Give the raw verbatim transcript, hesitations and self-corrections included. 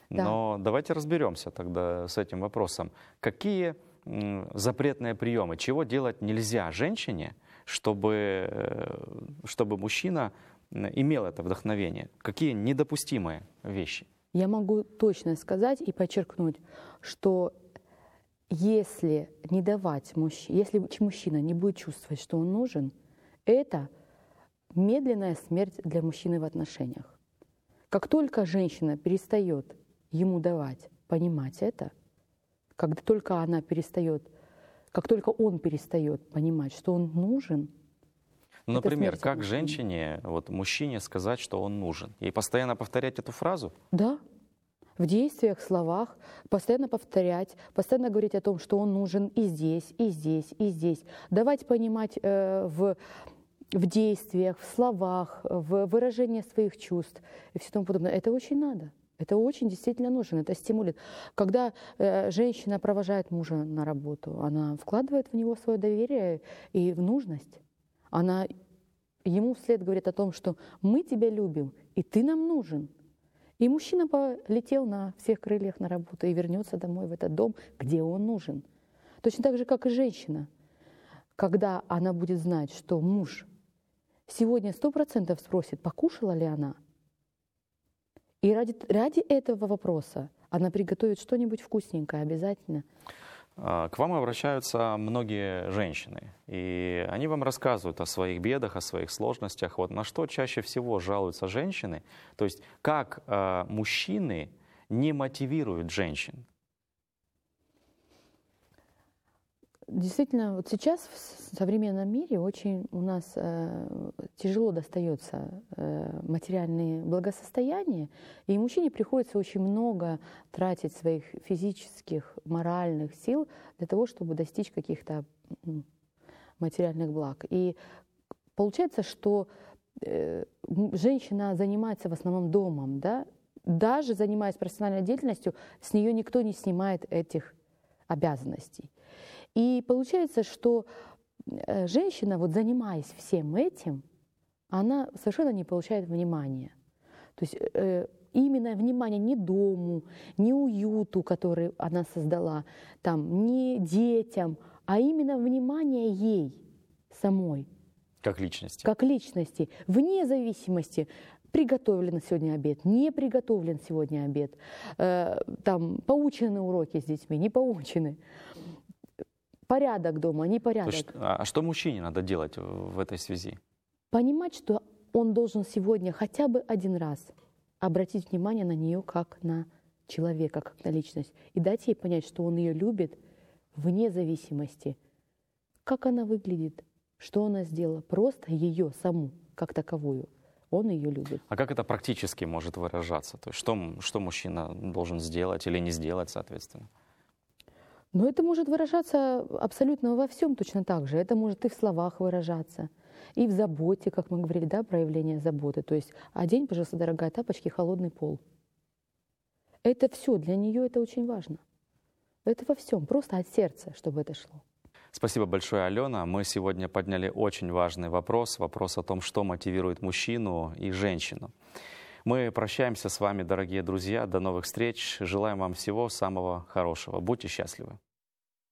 Да. Но давайте разберемся тогда с этим вопросом. Какие м, запретные приемы, чего делать нельзя женщине, чтобы, э, чтобы мужчина имел это вдохновение? Какие недопустимые вещи? Я могу точно сказать и подчеркнуть, что если не давать мужчине, если мужчина не будет чувствовать, что он нужен, это медленная смерть для мужчины в отношениях. Как только женщина перестает ему давать, понимать это, когда только она перестает, как только он перестает понимать, что он нужен. Например, смерть как отношений. женщине, вот мужчине сказать, что он нужен? И постоянно повторять эту фразу? Да, в действиях, словах, постоянно повторять, постоянно говорить о том, что он нужен и здесь, и здесь, и здесь. Давать понимать э, в, в действиях, в словах, в выражении своих чувств и все тому подобное. Это очень надо. Это очень действительно нужно, это стимулит. Когда э, женщина провожает мужа на работу, она вкладывает в него свое доверие и в нужность. Она ему вслед говорит о том, что мы тебя любим, и ты нам нужен. И мужчина полетел на всех крыльях на работу и вернется домой в этот дом, где он нужен. Точно так же, как и женщина. Когда она будет знать, что муж сегодня сто процентов спросит, покушала ли она, и ради, ради этого вопроса она приготовит что-нибудь вкусненькое обязательно. К вам обращаются многие женщины, и они вам рассказывают о своих бедах, о своих сложностях. Вот на что чаще всего жалуются женщины? То есть как э, мужчины не мотивируют женщин? Действительно, вот сейчас в современном мире очень у нас э, тяжело достается э, материальное благосостояние, и мужчине приходится очень много тратить своих физических, моральных сил для того, чтобы достичь каких-то ну, материальных благ. И получается, что э, женщина занимается в основном домом, да? Даже занимаясь профессиональной деятельностью, с нее никто не снимает этих обязанностей. И получается, что женщина, вот занимаясь всем этим, она совершенно не получает внимания. То есть э, именно внимание не дому, не уюту, который она создала, там, не детям, а именно внимание ей самой. Как личности. Как личности, вне зависимости, приготовлен сегодня обед, не приготовлен сегодня обед, э, там, поучены уроки с детьми, не поучены. Порядок дома, непорядок. Есть, а что мужчине надо делать в этой связи? Понимать, что он должен сегодня хотя бы один раз обратить внимание на нее как на человека, как на личность, и дать ей понять, что он ее любит вне зависимости, как она выглядит, что она сделала, просто ее саму, как таковую. Он ее любит. А как это практически может выражаться? То есть что, что мужчина должен сделать или не сделать, соответственно? Но это может выражаться абсолютно во всем точно так же. Это может и в словах выражаться, и в заботе, как мы говорили, да, проявление заботы. То есть одень, пожалуйста, дорогая, тапочки, холодный пол. Это все, для нее это очень важно. Это во всем, просто от сердца, чтобы это шло. Спасибо большое, Алена. Мы сегодня подняли очень важный вопрос, вопрос о том, что мотивирует мужчину и женщину. Мы прощаемся с вами, дорогие друзья. До новых встреч. Желаем вам всего самого хорошего. Будьте счастливы.